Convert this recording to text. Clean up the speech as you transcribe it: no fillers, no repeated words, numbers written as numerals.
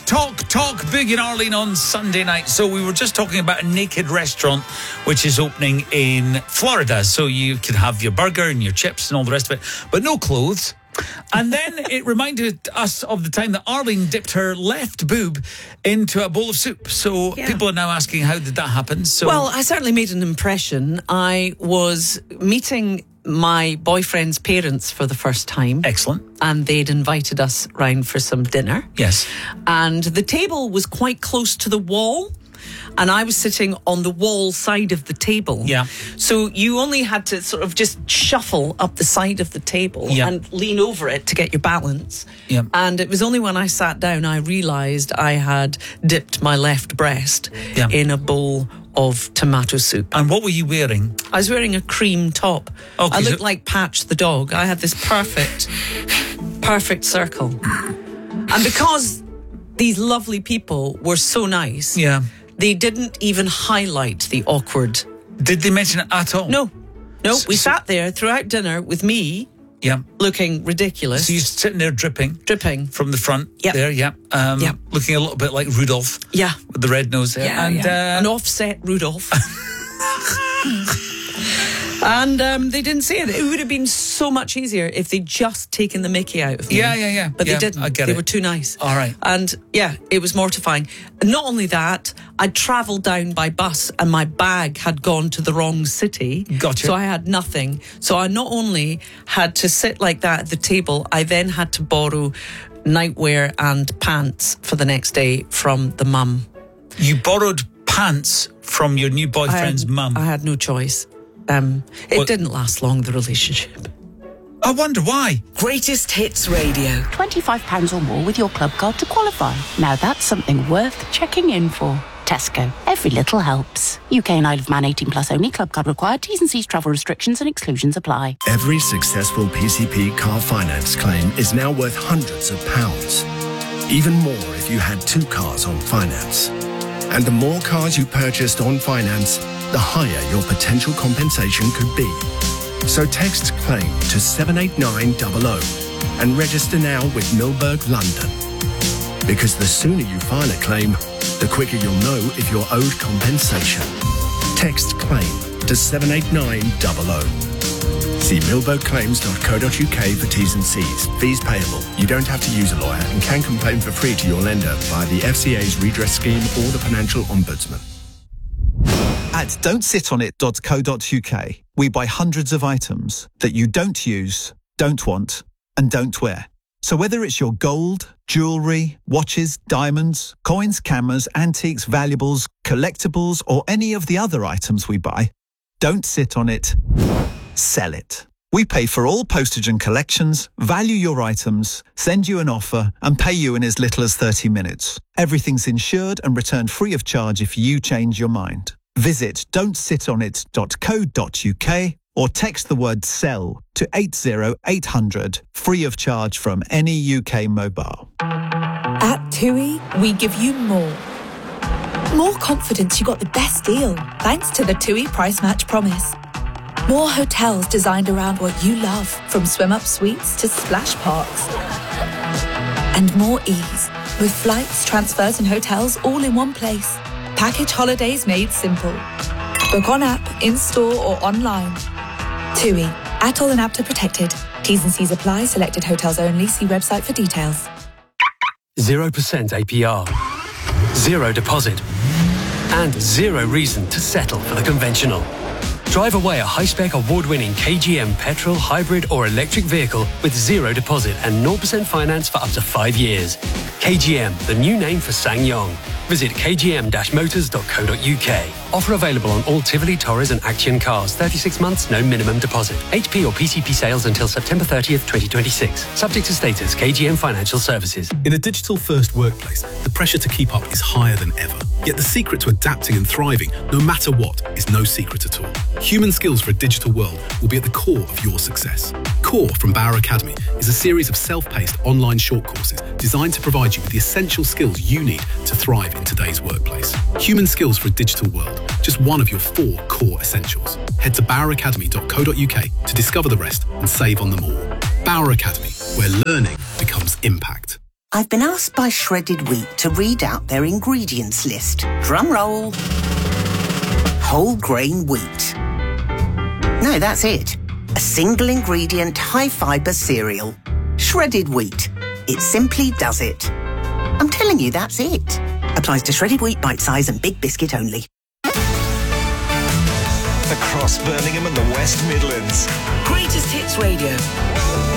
Talk big in Arlene on Sunday night. So we were just talking about a naked restaurant which is opening in Florida. So you can have your burger and your chips and all the rest of it, but no clothes. And then it reminded us of the time that Arlene dipped her left boob into a bowl of soup. So people are now asking, how did that happen? Well, I certainly made an impression. I was meeting my boyfriend's parents for the first time. Excellent. And they'd invited us round for some dinner. Yes. And the table was quite close to the wall. And I was sitting on the wall side of the table. Yeah. So you only had to sort of just shuffle up the side of the table and lean over it to get your balance. Yeah. And it was only when I sat down I realised I had dipped my left breast in a bowl of tomato soup. And what were you wearing? I was wearing a cream top. Okay, I looked like Patch the dog. I had this perfect circle. And because these lovely people were so nice, they didn't even highlight the awkward. Did they mention it at all? No. We sat there throughout dinner with me looking ridiculous. So you're sitting there dripping from the front there, looking a little bit like Rudolph. Yeah. With the red nose there. An offset Rudolph. And they didn't say it. It would have been so much easier if they'd just taken the mickey out of me. Yeah. But they didn't. I get they it. were too nice. All right. And it was mortifying. And not only that, I'd travelled down by bus and my bag had gone to the wrong city. Gotcha. So I had nothing. So I not only had to sit like that at the table, I then had to borrow nightwear and pants for the next day from the mum. You borrowed pants from your new boyfriend's mum? I had no choice. It didn't last long, the relationship. I wonder why. Greatest Hits Radio. £25 or more with your club card to qualify. Now that's something worth checking in for. Tesco. Every little helps. UK and Isle of Man 18 plus only. Club card required. T's and C's, travel restrictions and exclusions apply. Every successful PCP car finance claim is now worth hundreds of pounds. Even more if you had 2 cars on finance. And the more cars you purchased on finance, the higher your potential compensation could be. So text CLAIM to 78900 and register now with Milberg London. Because the sooner you file a claim, the quicker you'll know if you're owed compensation. Text CLAIM to 78900. See milbergclaims.co.uk for T's and C's. Fees payable. You don't have to use a lawyer and can complain for free to your lender via the FCA's redress scheme or the Financial Ombudsman. At don'tsitonit.co.uk, we buy hundreds of items that you don't use, don't want, and don't wear. So whether it's your gold, jewellery, watches, diamonds, coins, cameras, antiques, valuables, collectibles, or any of the other items we buy, don't sit on it, sell it. We pay for all postage and collections, value your items, send you an offer, and pay you in as little as 30 minutes. Everything's insured and returned free of charge if you change your mind. Visit don'tsitonit.co.uk or text the word SELL to 80800, free of charge from any UK mobile. At TUI, we give you more. More confidence you got the best deal, thanks to the TUI Price Match Promise. More hotels designed around what you love, from swim-up suites to splash parks. And more ease, with flights, transfers and hotels all in one place. Package holidays made simple. Book on app, in-store or online. TUI. ATOL and APTA protected. T's and C's apply. Selected hotels only. See website for details. 0% APR. 0 deposit. And 0 reason to settle for the conventional. Drive away a high-spec award-winning KGM petrol, hybrid or electric vehicle with 0 deposit and 0% finance for up to 5 years. KGM, the new name for SsangYong. Visit kgm-motors.co.uk. Offer available on all Tivoli, Torres and Action cars. 36 months, no minimum deposit. HP or PCP sales until September 30th, 2026. Subject to status, KGM Financial Services. In a digital-first workplace, the pressure to keep up is higher than ever. Yet the secret to adapting and thriving, no matter what, is no secret at all. Human skills for a digital world will be at the core of your success. Core from Bauer Academy is a series of self-paced online short courses designed to provide you with the essential skills you need to thrive in today's workplace. Human skills for a digital world, just one of your 4 core essentials. Head to baueracademy.co.uk to discover the rest and save on them all. Bauer Academy, where learning becomes impact. I've been asked by Shredded Wheat to read out their ingredients list. Drum roll. Whole grain wheat. No, that's it. A single ingredient, high fibre cereal. Shredded wheat. It simply does it. I'm telling you, that's it. Applies to shredded wheat, bite size and big biscuit only. Across Birmingham and the West Midlands. Greatest Hits Radio.